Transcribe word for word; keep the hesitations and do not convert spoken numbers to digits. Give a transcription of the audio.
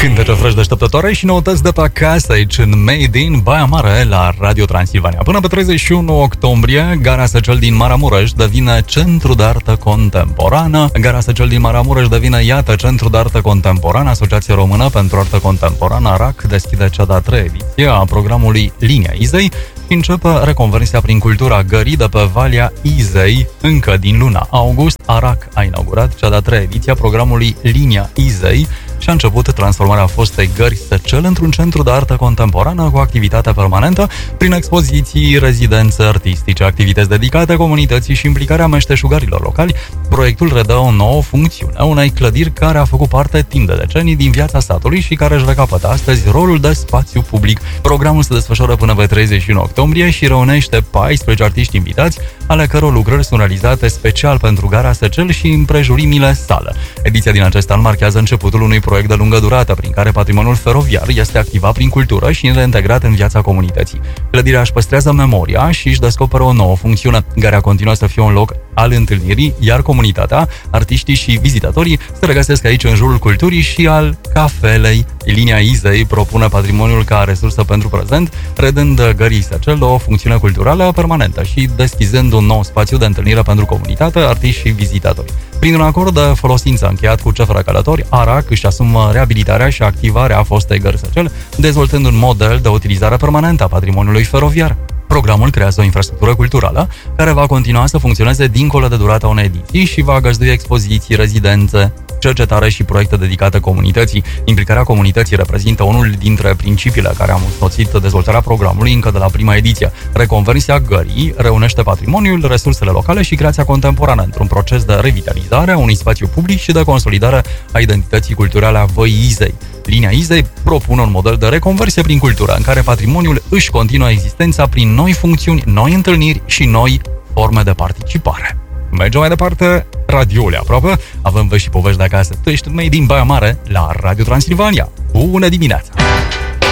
Cântece fresh deșteptătoare și noutăți de pe acasă aici în Made in Baia Mare la Radio Transilvania. Până pe treizeci și unu octombrie, Gara Săcel din Maramureș devine centru de artă contemporană. Gara Săcel din Maramureș devine, iată, centru de artă contemporană. Asociația Română pentru Artă Contemporană, A R A C, deschide cea de-a treia ediție a programului Linia Izei și începe reconversia prin cultura gării de pe Valea Izei. Încă din luna august, A R A C a inaugurat cea de-a treia ediție a programului Linia Izei și a început transformarea fostei gări Săcel într-un centru de artă contemporană cu activitate permanentă prin expoziții, rezidențe artistice, activități dedicate comunității și implicarea meșteșugarilor locali. Proiectul redă o nouă funcțiune unei clădiri care a făcut parte timp de decenii din viața satului și care își recapătă astăzi rolul de spațiu public. Programul se desfășoară până pe treizeci și unu octombrie și reunește paisprezece artiști invitați, ale căror lucrări sunt realizate special pentru Gara Săcel și împrejurimile sale. Ediția din acest an marchează începutul unui proiect de lungă durată prin care patrimoniul feroviar este activat prin cultură și reintegrat în viața comunității. Clădirea își păstrează memoria și își descoperă o nouă funcțiune. Gara continuă să fie un loc al întâlnirii, iar comunitatea, artiștii și vizitatorii se regăsesc aici în jurul culturii și al cafelei. Linia Izei propune patrimoniul ca resursă pentru prezent, redând Gării Săcel o funcțiune culturală permanentă și deschizând un nou spațiu de întâlnire pentru comunitate, artiști și vizitatori. Prin un acord de folosință încheiat cu C F R Călători, A R A C își asumă reabilitarea și activarea fostei Gări Săcel, dezvoltând un model de utilizare permanentă a patrimoniului feroviar. Programul creează o infrastructură culturală care va continua să funcționeze dincolo de durata unei ediții și va găzdui expoziții, rezidențe, cercetare și proiecte dedicate comunității. Implicarea comunității reprezintă unul dintre principiile care au însoțit dezvoltarea programului încă de la prima ediție. Reconversia gării reunește patrimoniul, resursele locale și creația contemporană într-un proces de revitalizare a unui spațiu public și de consolidare a identității culturale a Văii Izei. Linia Izei propune un model de reconversie prin cultură, în care patrimoniul își continuă existența prin noi funcțiuni, noi întâlniri și noi forme de participare. Mergem mai departe, radioule aproape, avem vești și povești de acasă. Tu ești mei din Baia Mare la Radio Transilvania. Bună dimineața!